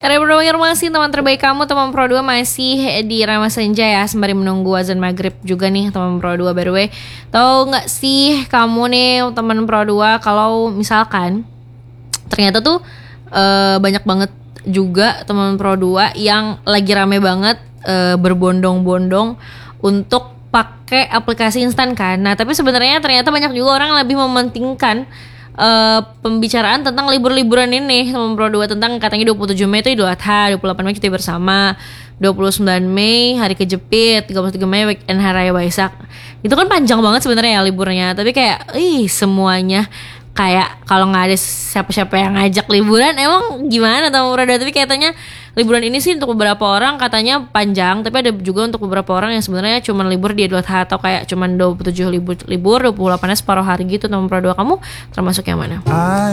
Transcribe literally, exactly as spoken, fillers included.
Era informasi teman terbaik kamu teman Pro dua masih di Rama Senja ya, sembari menunggu azan maghrib juga nih teman Pro dua. By the way, tahu nggak sih kamu nih teman Pro dua kalau misalkan ternyata tuh uh, banyak banget juga teman Pro dua yang lagi rame banget uh, berbondong-bondong untuk pakai aplikasi instan kan. Nah tapi sebenarnya ternyata banyak juga orang yang lebih mementingkan Uh, pembicaraan tentang libur-liburan ini teman Pro dua, tentang katanya dua puluh tujuh Mei itu Idul Adha, dua puluh delapan Mei cuti bersama, dua puluh sembilan Mei hari kejepit, tiga puluh tiga Mei weekend hari raya Waisak. Itu kan panjang banget sebenarnya ya liburnya, tapi kayak ih semuanya kayak kalau nggak ada siapa-siapa yang ngajak liburan emang gimana teman Pro dua. Tapi katanya liburan ini sih untuk beberapa orang katanya panjang, tapi ada juga untuk beberapa orang yang sebenarnya cuma libur di Idul Adha atau kayak cuma dua puluh tujuh libur libur dua puluh delapan separuh hari gitu teman Pro dua. Kamu termasuk yang mana?